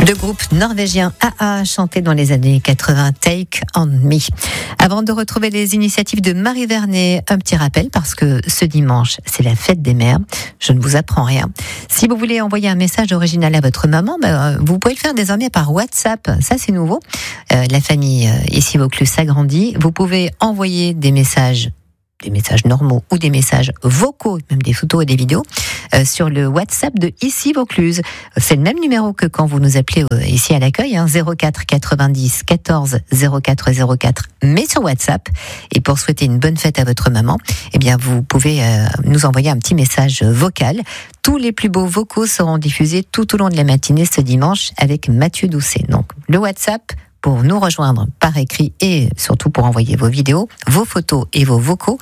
Le groupe norvégien AA chantait dans les années 80 Take On Me. Avant de retrouver les initiatives de Marie Vernet, un petit rappel parce que ce dimanche, c'est la fête des mères. Je ne vous apprends rien. Si vous voulez envoyer un message original à votre maman, vous pouvez le faire désormais par WhatsApp. Ça, c'est nouveau. La famille ici Vaucluse s'agrandit. Vous pouvez envoyer des messages normaux ou des messages vocaux, même des photos et des vidéos, sur le WhatsApp de Ici Vaucluse. C'est le même numéro que quand vous nous appelez ici à l'accueil, 04 90 14 04 04, mais sur WhatsApp. Et pour souhaiter une bonne fête à votre maman, eh bien, vous pouvez nous envoyer un petit message vocal. Tous les plus beaux vocaux seront diffusés tout au long de la matinée ce dimanche avec Mathieu Doucet. Donc, le WhatsApp, pour nous rejoindre par écrit et surtout pour envoyer vos vidéos, vos photos et vos vocaux,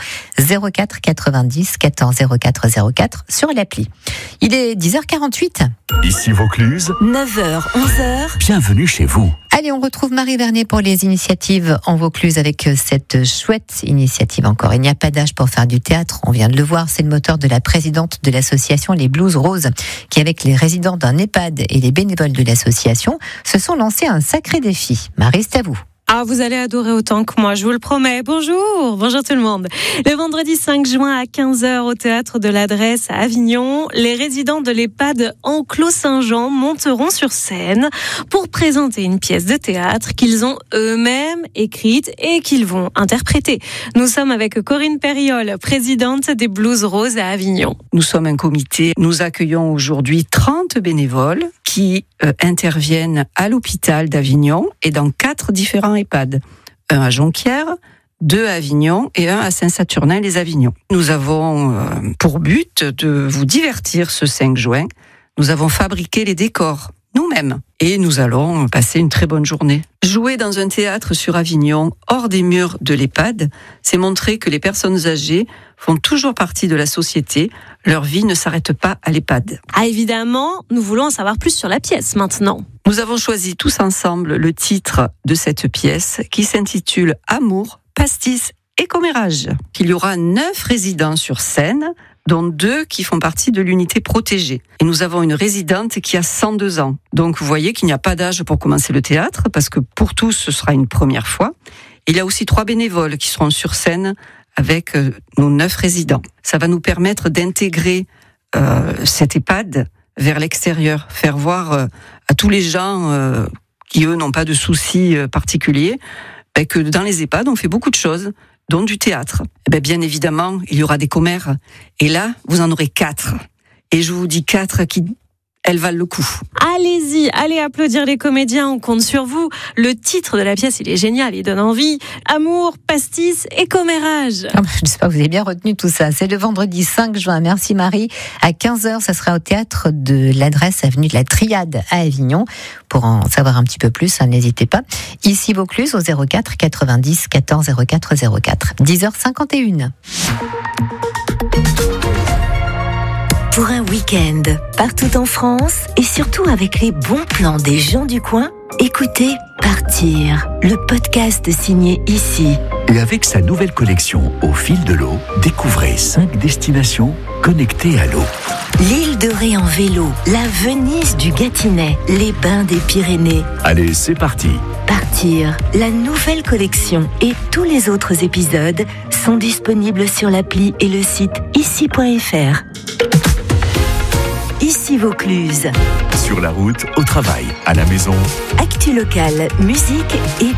04 90 14 04 04 sur l'appli. Il est 10h48. Ici Vaucluse, 9h, 11h. Bienvenue chez vous. Allez, on retrouve Marie Vernet pour les initiatives en Vaucluse avec cette chouette initiative encore. Il n'y a pas d'âge pour faire du théâtre, on vient de le voir, c'est le moteur de la présidente de l'association Les Blues Roses qui, avec les résidents d'un EHPAD et les bénévoles de l'association, se sont lancés un sacré défi. Marie, c'est à vous. Ah, vous allez adorer autant que moi, je vous le promets. Bonjour tout le monde. Le vendredi 5 juin à 15h au Théâtre de l'Adresse à Avignon, les résidents de l'EHPAD Enclos Saint-Jean monteront sur scène pour présenter une pièce de théâtre qu'ils ont eux-mêmes écrite et qu'ils vont interpréter. Nous sommes avec Corinne Périol, présidente des Blues Roses à Avignon. Nous sommes un comité, nous accueillons aujourd'hui 30 bénévoles qui interviennent à l'hôpital d'Avignon et dans 4 différents EHPAD. Un à Jonquière, 2 à Avignon et 1 à Saint-Saturnin-les-Avignon. Nous avons pour but de vous divertir ce 5 juin. Nous avons fabriqué les décors nous-mêmes et nous allons passer une très bonne journée. Jouer dans un théâtre sur Avignon, hors des murs de l'EHPAD, c'est montrer que les personnes âgées font toujours partie de la société. Leur vie ne s'arrête pas à l'EHPAD. Ah, évidemment, nous voulons en savoir plus sur la pièce maintenant. Nous avons choisi tous ensemble le titre de cette pièce qui s'intitule Amour, pastis et commérage. Il y aura 9 résidents sur scène, dont 2 qui font partie de l'unité protégée. Et nous avons une résidente qui a 102 ans. Donc vous voyez qu'il n'y a pas d'âge pour commencer le théâtre, parce que pour tous ce sera une première fois. Il y a aussi 3 bénévoles qui seront sur scène avec nos 9 résidents. Ça va nous permettre d'intégrer cet EHPAD vers l'extérieur, faire voir à tous les gens qui, eux, n'ont pas de soucis particuliers, que dans les EHPAD, on fait beaucoup de choses, dont du théâtre. Bien évidemment, il y aura des commères. Et là, vous en aurez 4. Et je vous dis 4 qui, elles valent le coup. Allez-y, allez applaudir les comédiens, on compte sur vous. Le titre de la pièce, il est génial, il donne envie. Amour, pastis et commérage. J'espère que vous avez bien retenu tout ça. C'est le vendredi 5 juin, merci Marie. À 15h, ça sera au Théâtre de l'Adresse, avenue de la Triade à Avignon. Pour en savoir un petit peu plus, n'hésitez pas. Ici Vaucluse au 04 90 14 04 04. 10h51. Pour un week-end, partout en France et surtout avec les bons plans des gens du coin, écoutez Partir, le podcast signé Ici. Et avec sa nouvelle collection Au fil de l'eau, découvrez 5 destinations connectées à l'eau. L'île de Ré en vélo, la Venise du Gâtinais, les bains des Pyrénées. Allez, c'est parti. Partir, la nouvelle collection et tous les autres épisodes sont disponibles sur l'appli et le site ici.fr. Ici Vaucluse. Sur la route, au travail, à la maison. Actu locale, musique et